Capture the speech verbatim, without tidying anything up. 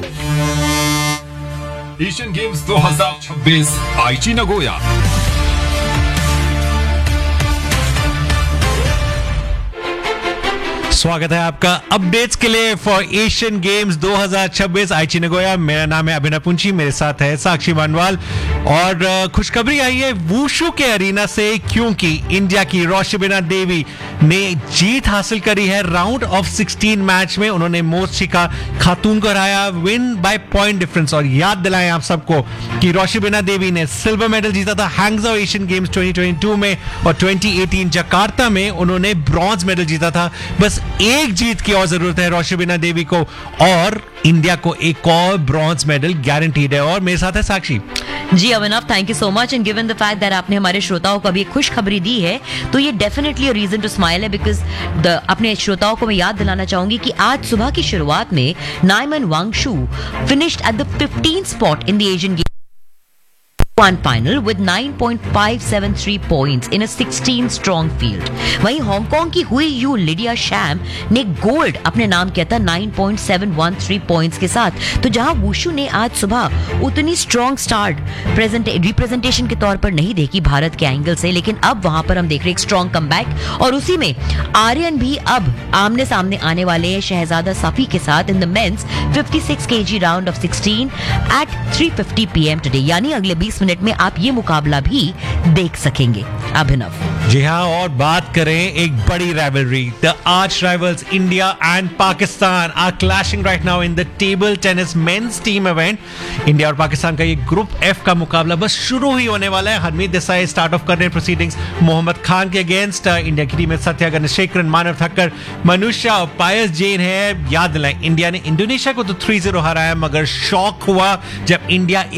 Asian games दो हज़ार छब्बीस आईची नगोया। स्वागत है आपका अपडेट्स के लिए फॉर एशियन गेम्स दो हज़ार छब्बीस आईची नगोया। मेरा नाम है अभिनव पुंची, मेरे साथ है साक्षी मानवाल। और खुशखबरी आई है वुशु के अरीना से, क्योंकि इंडिया की रोशिबिना देवी ने जीत हासिल करी है राउंड ऑफ सिक्सटीन मैच में। उन्होंने मोर्शिका खातून को हराया विन बाय पॉइंट डिफरेंस। और याद दिलाएं आप सबको कि रोशिबिना देवी ने सिल्वर मेडल जीता था हैंगझाओ Asian games twenty twenty two में, और ट्वेंटी एटीन जकार्ता में उन्होंने ब्रॉन्ज मेडल जीता था। बस एक जीत की और जरूरत है रोशिबिना देवी को, और इंडिया को एक और ब्रॉन्ज मेडल गारंटीड है। और मेरे साथ है साक्षी। जी अभिनव, thank you so much. And given the fact that आपने हमारे श्रोताओं को अभी एक खुशखबरी दी है, तो ये definitely a reason to smile है, बिकॉज द अपने श्रोताओं को मैं याद दिलाना चाहूंगी कि आज सुबह की शुरुआत में Niemann वांगशु finished at the fifteenth spot in the Asian One final with nine point five seven three points in a sixteen strong field. वहीं हांगकांग की हुई यू लिडिया शैम ने गोल्ड अपने नाम किया था nine point seven one three points के साथ। तो जहां वुशु ने आज सुबह उतनी स्ट्रॉन्ग स्टार्ट प्रेजेंट रिप्रेजेंटेशन के तौर पर नहीं देखी भारत के एंगल से, लेकिन अब वहां पर हम देख रहे हैं एक स्ट्रॉन्ग कमबैक। और उसी में आर्यन भी अब आमने सामने आने वाले हैं शहजादा सफी के साथ in the mains fifty six KG round of sixteen eight three fifty P M today. यानी अगले बीस मिनट में आप ये मुकाबला भी देख सकेंगे अभिनव। जी हाँ, और बात करें एक बड़ी rivalry, the arch rivals India and Pakistan are clashing right now in the table tennis men's team event. India और पाकिस्तान का ये ग्रुप एफ का मुकाबला बस शुरू ही होने वाला है। हरमीत देसाई स्टार्ट ऑफ कर रहे हैं प्रोसीडिंग्स मोहम्मद खान के अगेंस्ट। इंडिया की टीम में सत्या गणशेखरन, मानव ठक्कर, मनुष्या और पायस जैन है। याद दिलाएं, इंडिया ने इंडोनेशिया को तो थ्री जीरो हराया, मगर शॉक हुआ जब इंडिया